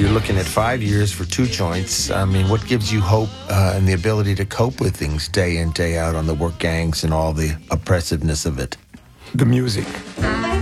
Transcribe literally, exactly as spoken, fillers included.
You're looking at five years for Two Joints. I mean, what gives you hope uh, and the ability to cope with things day in, day out on the work gangs and all the oppressiveness of it? The music.